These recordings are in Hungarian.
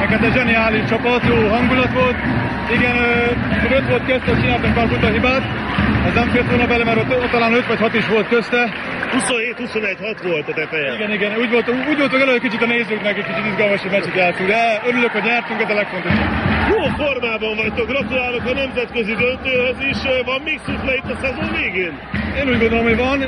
hát egy zseniális csapat, jó hangulat volt. Igen, 5 volt közte, csináltam pár buta hibát. Ez nem fért volna bele, mert ott talán 5 vagy 6 is volt közte. 27-21-6 volt a teteje. Igen, úgy voltunk elő, hogy kicsit a nézőknek egy kicsit izgalmasabb meccset játszunk, de örülök, hogy nyertünk, ez a legfontosabb. Jó formában vagytok, gratulálok a nemzetközi döntőhöz is. Van még szufle itt a szezon végén? Én úgy gondolom, hogy van.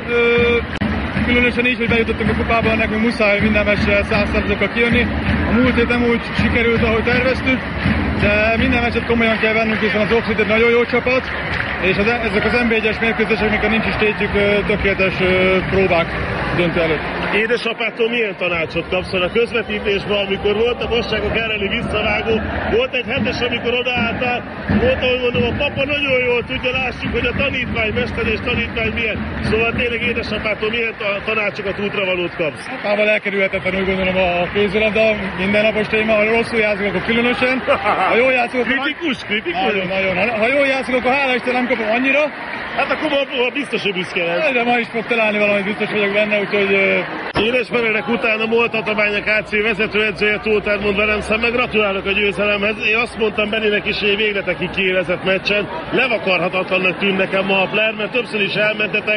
Különösen így, hogy bejutottunk a kupába, nekünk muszáj minden meccsre 100%-kal kijönni. A múlt hét nem úgy sikerült, ahogy terveztük, de minden meccset komolyan kell vennünk, hiszen az Oxford egy nagyon jó csapat, és ezek az NB1-es mérkőzések, amikor nincs is tétjük, tökéletes próbák döntő előtt. Édesapától milyen tanácsot kapsz a közvetítésben, amikor volt a vasságok elleni visszavágó, volt egy hetes, amikor odaálltál, volt, ahogy mondom, a papa nagyon jól tudja, lássuk, hogy a tanítvány, mester és tanítvány milyen. Szóval tényleg édesapától milyen tanácsokat, útravalót kapsz? Mával elkerülhetetlen, úgy gondolom, a kézilabda, mindennapos téma, ha rosszul játszunk, akkor különösen. Ha jól játszunk, kritikus. Nagyon. Ha jól játszunk, akkor hála Isten nem kapom annyira. Hát akkor biztos, hogy büszke lesz. De ma is fog találni valamit, biztos vagyok benne, úgyhogy... Éles Mererek után a MOL Tatabánya KC vezetőedzője Tóth Edmond velem szemben, gratulálok a győzelemhez. Én azt mondtam Beninek is, hogy végletekig kiélezett meccsen. Levakarhatatlannak tűnt nekem ma a Player, mert többször is elmentetek.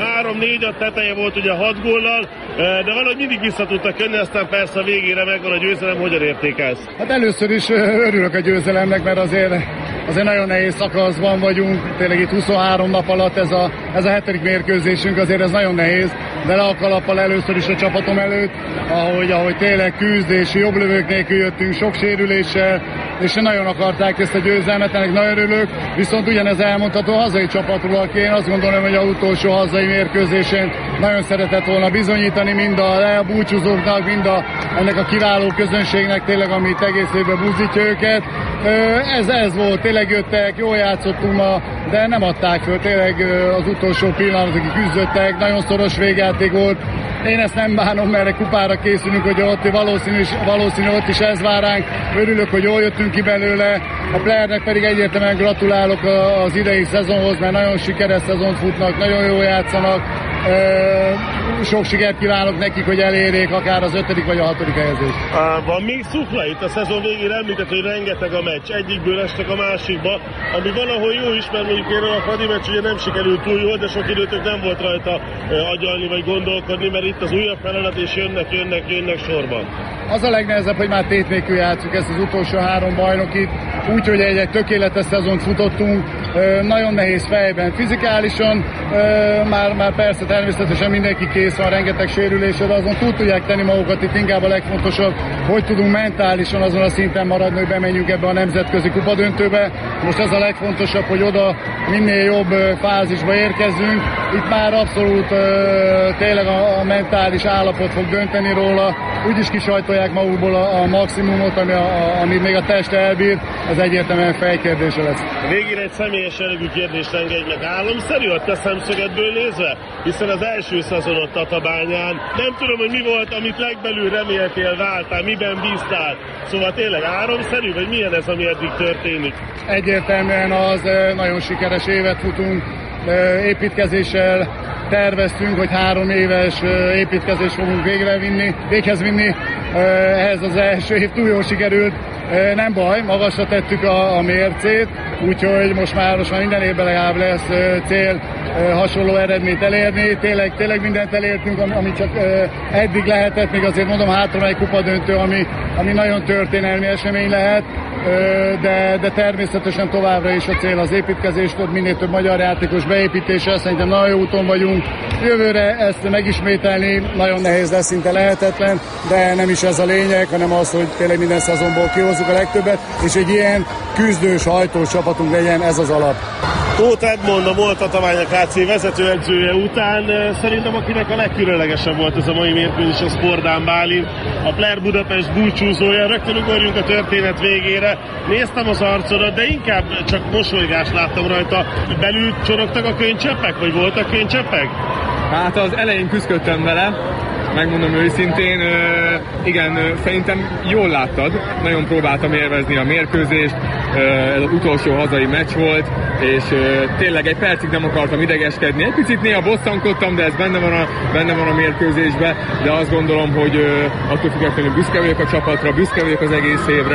3-4 a teteje volt ugye 6 góllal, de valahogy mindig vissza tudtak jönni, aztán persze a végére megvan a győzelem. Hogyan értékelsz? Hát először is örülök a győzelemnek, mert azért nagyon nehéz szakaszban vagyunk. Tényleg itt 23 nap alatt ez a 7. mérkőzésünk, azért ez nagyon nehéz, de le a kalappal először is a csapatom előtt, ahogy tényleg küzd, és jobb lövők nélkül jöttünk, sok sérüléssel, és nagyon akarták ezt a győzelmet, ennek nagyon örülök, viszont ugyanez elmondható a hazai csapatról, aki én azt gondolom, hogy a utolsó hazai mérkőzésén nagyon szeretett volna bizonyítani mind a búcsúzóknak, mind ennek a kiváló közönségnek tényleg, amit egész évben buzdítja őket. Ez volt, tényleg jöttek, jól játszottunk ma, de nem adták föl, tényleg az utolsó pillanatig küzdöttek, nagyon szoros végjáték volt. Én ezt nem bánom, mert egy kupára készülünk, hogy ott valószínű ott is ez vár ránk. Örülök, hogy jól jöttünk ki belőle. A Playernek pedig egyértelműen gratulálok az idei szezonhoz, mert nagyon sikeres szezont futnak, nagyon jól játszanak. Sok sikert kívánok nekik, hogy elérjék akár az 5. vagy a 6. helyezést. Van még szufla itt a szezon végén, említett, hogy rengeteg a meccs, egyikből estek a másikba, ami valahol jó is, mert mondjuk én a Fradi meccs ugye nem sikerült túl jól, de sok időtök nem volt rajta agyalni vagy gondolkodni, mert itt az újabb feladat, és jönnek sorban. Az a legnehezebb, hogy már tét nélkül játszunk ezt az utolsó 3 bajnokit, úgyhogy egy tökéletes szezont futottunk, nagyon nehéz fejben, fizikálisan, már persze természetesen mindenki kész van, rengeteg sérülésre, de azon túl tudják tenni magukat, itt inkább a legfontosabb, hogy tudunk mentálisan azon a szinten maradni, hogy bemenjünk ebbe a nemzetközi kupadöntőbe. Most ez a legfontosabb, hogy oda minél jobb fázisba érkezzünk. Itt már abszolút tényleg a mentális állapot fog dönteni róla, úgyis kisajtolják magukból a maximumot, amit még a test elbír, ez egyértelműen fejkérdése lesz. Végére egy személyes jellegű kérdést engedj meg. Álomszerű a te szemszögedből nézve? Hiszen az első szezon ott Tatabányán. Nem tudom, hogy mi volt, amit legbelül reméltél, váltál, miben bíztál. Szóval tényleg álomszerű, vagy milyen ez, ami eddig történik? Egyértelműen az, nagyon sikeres évet futunk, építkezéssel terveztünk, hogy 3 éves építkezést fogunk véghez vinni. Ehhez az első év túl jól sikerült. Nem baj, magasra tettük a mércét, úgyhogy most már minden évben legalább lesz cél hasonló eredményt elérni. Tényleg mindent elértünk, ami csak eddig lehetett, még azért mondom, hátra egy kupadöntő, ami nagyon történelmi esemény lehet. De természetesen továbbra is a cél az építkezés, minél több magyar játékos beépítése, szerintem nagyon jó úton vagyunk. Jövőre ezt megismételni nagyon nehéz lesz, szinte lehetetlen, de nem is ez a lényeg, hanem az, hogy tényleg minden szezonból kihozzuk a legtöbbet, és egy ilyen küzdős, hajtós csapatunk legyen, ez az alap. Tóth Edmond, a MOL Tatabánya KC vezetőedzője után szerintem akinek a legkülönlegesebb volt ez a mai mérkőzés, a Spordán Bálint, a Player Budapest búcsúzója. Rögtön ugorjunk a történet végére. Néztem az arcodat, de inkább csak mosolygást láttam rajta. Belül csorogtak a könycseppek, vagy voltak könycseppek? Hát az elején küzdöttem vele, megmondom őszintén, igen, szerintem jól láttad, nagyon próbáltam élvezni a mérkőzést, ez az utolsó hazai meccs volt, és tényleg egy percig nem akartam idegeskedni, egy picit néha bosszankodtam, de ez benne van a mérkőzésben, de azt gondolom, hogy attól függetlenül büszke vagyok a csapatra, büszke vagyok az egész évre.